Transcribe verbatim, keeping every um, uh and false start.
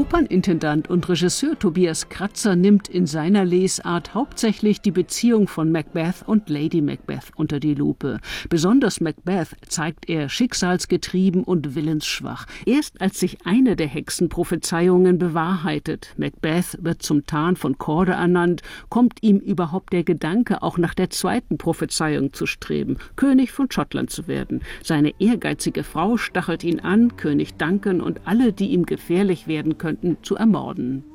Opernintendant und Regisseur Tobias Kratzer nimmt in seiner Lesart hauptsächlich die Beziehung von Macbeth und Lady Macbeth unter die Lupe. Besonders Macbeth zeigt er schicksalsgetrieben und willensschwach. Erst als sich eine der Hexenprophezeiungen bewahrheitet, Macbeth wird zum Tarn von Corde ernannt, kommt ihm überhaupt der Gedanke, auch nach der zweiten Prophezeiung zu streben, König von Schottland zu werden. Seine ehrgeizige Frau stachelt ihn an, König Duncan und alle, die ihm gefährlich werden könnten, zu ermorden.